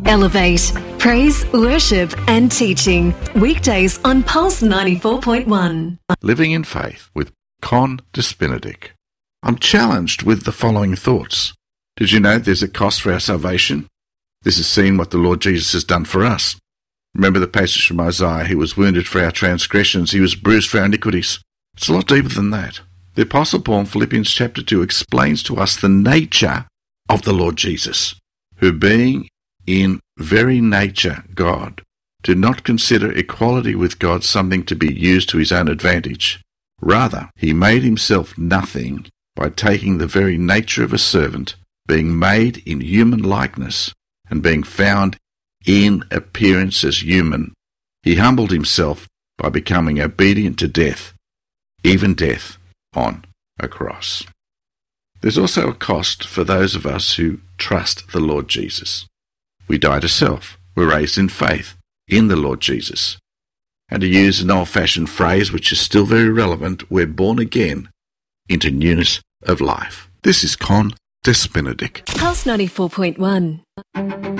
Elevate. Praise, worship and teaching. Weekdays on Pulse 94.1. Living in Faith with Con Despinadic. I'm challenged with the following thoughts. Did you know there's a cost for our salvation? This is seeing what the Lord Jesus has done for us. Remember the passage from Isaiah, he was wounded for our transgressions, he was bruised for our iniquities. It's a lot deeper than that. The Apostle Paul in Philippians chapter 2 explains to us the nature of the Lord Jesus, who being in very nature God, did not consider equality with God something to be used to his own advantage. Rather, he made himself nothing by taking the very nature of a servant, being made in human likeness, and being found in appearance as human. He humbled himself by becoming obedient to death, even death on a cross. There's also a cost for those of us who trust the Lord Jesus. We die to self. We're raised in faith in the Lord Jesus. And to use an old-fashioned phrase which is still very relevant, we're born again into newness of life. This is Con Despinadic. Pulse 94.1.